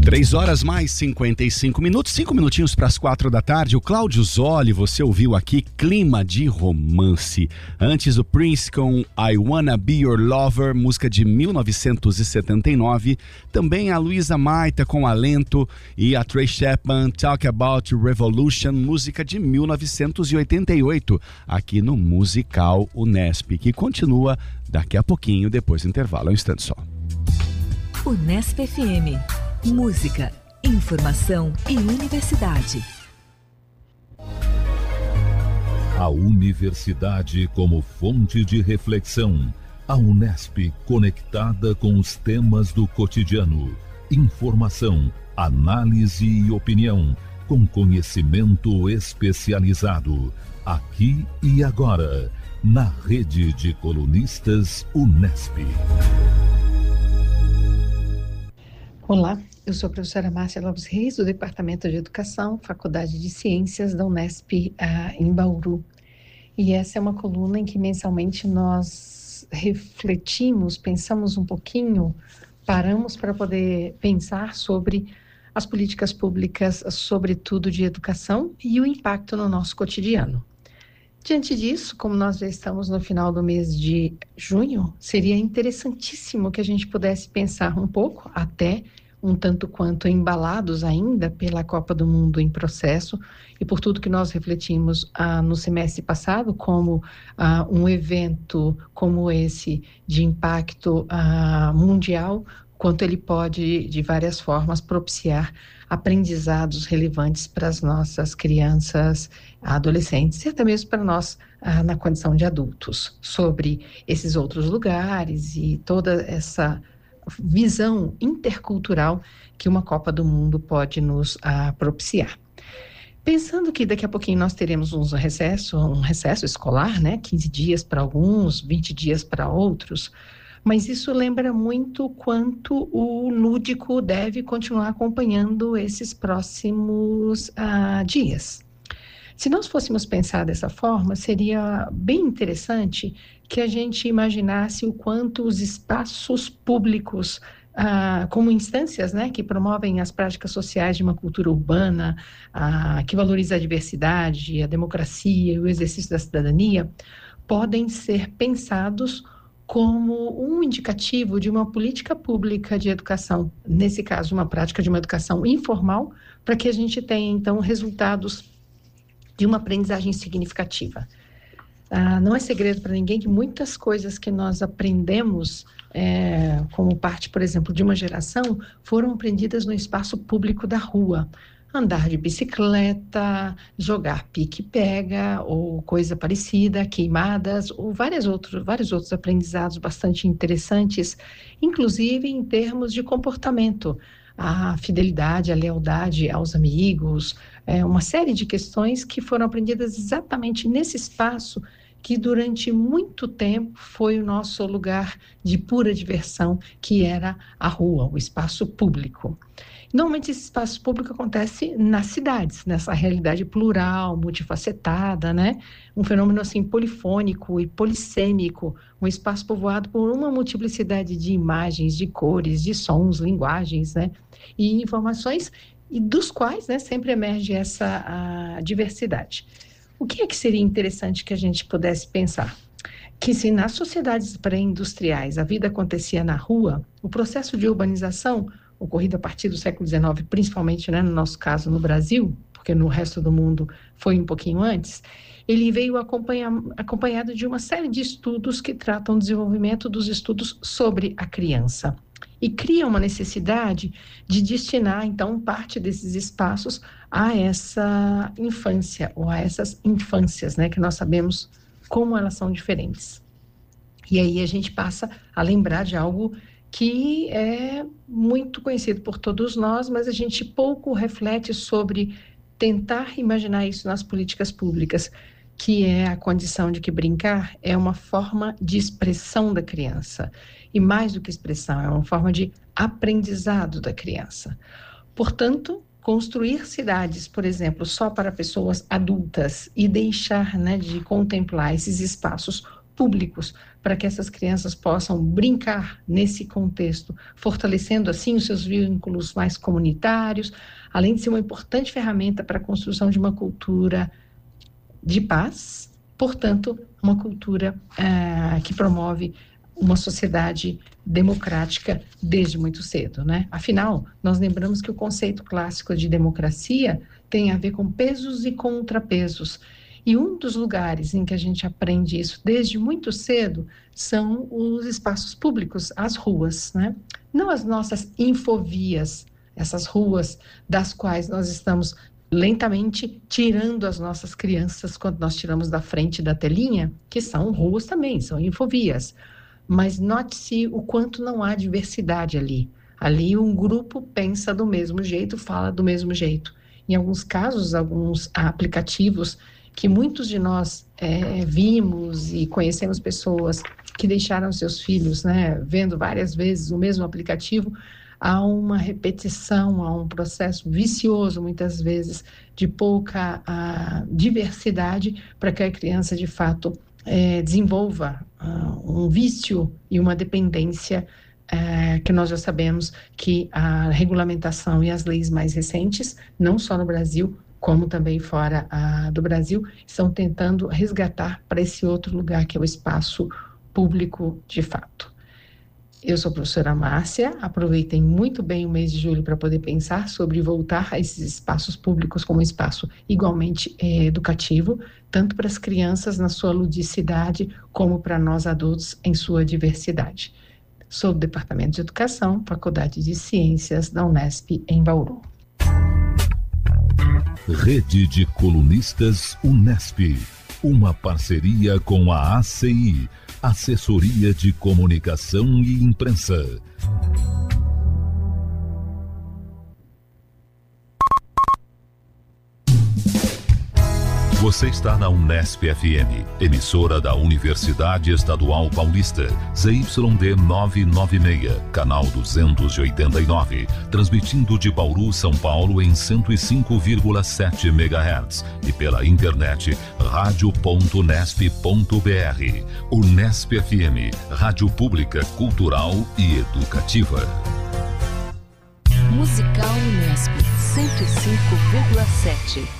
3 horas mais 55 minutos, 5 minutinhos para as 4 da tarde. O Cláudio Zoli, você ouviu aqui Clima de Romance. Antes o Prince com I Wanna Be Your Lover, música de 1979. Também a Luísa Maita com Alento e a Trey Chapman, Talk About Revolution, música de 1988, aqui no Musical Unesp, que continua daqui a pouquinho, depois do intervalo. Um instante só. Unesp FM. Música, informação e universidade. A universidade como fonte de reflexão. A Unesp conectada com os temas do cotidiano. Informação, análise e opinião, com conhecimento especializado. Aqui e agora, na rede de colunistas Unesp. Olá, eu sou a professora Márcia Lopes Reis, do Departamento de Educação, Faculdade de Ciências da Unesp, em Bauru. E essa é uma coluna em que mensalmente nós refletimos, pensamos um pouquinho, paramos para poder pensar sobre as políticas públicas, sobretudo de educação, e o impacto no nosso cotidiano. Diante disso, como nós já estamos no final do mês de junho, seria interessantíssimo que a gente pudesse pensar um pouco, até um tanto quanto embalados ainda pela Copa do Mundo em processo e por tudo que nós refletimos no semestre passado, como um evento como esse de impacto mundial, quanto ele pode, de várias formas, propiciar aprendizados relevantes para as nossas crianças, adolescentes e até mesmo para nós na condição de adultos, sobre esses outros lugares e toda essa visão intercultural que uma Copa do Mundo pode nos propiciar. Pensando que daqui a pouquinho nós teremos um recesso escolar, né? 15 dias para alguns, 20 dias para outros, mas isso lembra muito quanto o lúdico deve continuar acompanhando esses próximos dias. Se nós fôssemos pensar dessa forma, seria bem interessante que a gente imaginasse o quanto os espaços públicos, como instâncias, né, que promovem as práticas sociais de uma cultura urbana, que valoriza a diversidade, a democracia e o exercício da cidadania, podem ser pensados como um indicativo de uma política pública de educação, nesse caso, uma prática de uma educação informal, para que a gente tenha, então, resultados de uma aprendizagem significativa. Não é segredo para ninguém que muitas coisas que nós aprendemos, como parte, por exemplo, de uma geração, foram aprendidas no espaço público da rua. Andar de bicicleta, jogar pique-pega ou coisa parecida, queimadas, ou vários outros aprendizados bastante interessantes, inclusive em termos de comportamento. A fidelidade, a lealdade aos amigos, uma série de questões que foram aprendidas exatamente nesse espaço que durante muito tempo foi o nosso lugar de pura diversão, que era a rua, o espaço público. Normalmente esse espaço público acontece nas cidades, nessa realidade plural, multifacetada, né? Um fenômeno assim polifônico e polissêmico, um espaço povoado por uma multiplicidade de imagens, de cores, de sons, linguagens, né? E informações, e dos quais, né, sempre emerge essa diversidade. O que é que seria interessante que a gente pudesse pensar? Que se nas sociedades pré-industriais a vida acontecia na rua, o processo de urbanização ocorrido a partir do século XIX, principalmente, né, no nosso caso no Brasil, porque no resto do mundo foi um pouquinho antes, ele veio acompanhado de uma série de estudos que tratam do desenvolvimento dos estudos sobre a criança. E cria uma necessidade de destinar, então, parte desses espaços a essa infância, ou a essas infâncias, né, que nós sabemos como elas são diferentes. E aí a gente passa a lembrar de algo que é muito conhecido por todos nós, mas a gente pouco reflete sobre tentar imaginar isso nas políticas públicas, que é a condição de que brincar é uma forma de expressão da criança. E mais do que expressão, é uma forma de aprendizado da criança. Portanto, construir cidades, por exemplo, só para pessoas adultas e deixar, né, de contemplar esses espaços públicos para que essas crianças possam brincar nesse contexto, fortalecendo assim os seus vínculos mais comunitários, além de ser uma importante ferramenta para a construção de uma cultura de paz, portanto, uma cultura que promove uma sociedade democrática desde muito cedo, né? Afinal, nós lembramos que o conceito clássico de democracia tem a ver com pesos e contrapesos. E um dos lugares em que a gente aprende isso desde muito cedo são os espaços públicos, as ruas, né? Não as nossas infovias, essas ruas das quais nós estamos lentamente tirando as nossas crianças quando nós tiramos da frente da telinha, que são ruas também, são infovias. Mas note-se o quanto não há diversidade ali. Ali um grupo pensa do mesmo jeito, fala do mesmo jeito. Em alguns casos, alguns aplicativos que muitos de nós vimos e conhecemos pessoas que deixaram seus filhos, né, vendo várias vezes o mesmo aplicativo, há uma repetição, há um processo vicioso, muitas vezes, de pouca diversidade para que a criança, de fato, desenvolva um vício e uma dependência que nós já sabemos que a regulamentação e as leis mais recentes, não só no Brasil, como também fora do Brasil, estão tentando resgatar para esse outro lugar que é o espaço público de fato. Eu sou a professora Márcia, aproveitem muito bem o mês de julho para poder pensar sobre voltar a esses espaços públicos como um espaço igualmente educativo, tanto para as crianças na sua ludicidade, como para nós adultos em sua diversidade. Sou do Departamento de Educação, Faculdade de Ciências da Unesp em Bauru. Rede de Colunistas Unesp, uma parceria com a ACI, Assessoria de Comunicação e Imprensa. Você está na Unesp FM, emissora da Universidade Estadual Paulista, ZYD 996, canal 289, transmitindo de Bauru, São Paulo em 105,7 MHz e pela internet radio.unesp.br. Unesp FM, rádio pública, cultural e educativa. Musical Unesp 105,7.